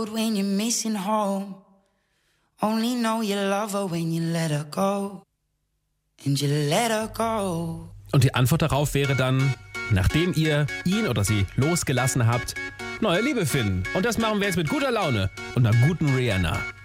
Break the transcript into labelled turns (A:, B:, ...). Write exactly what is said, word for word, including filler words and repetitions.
A: When you're missing home, only know you love her when you let her go. And you let her go.
B: Und die Antwort darauf wäre dann, nachdem ihr ihn oder sie losgelassen habt, neue Liebe finden. Und das machen wir jetzt mit guter Laune und einer guten Rihanna.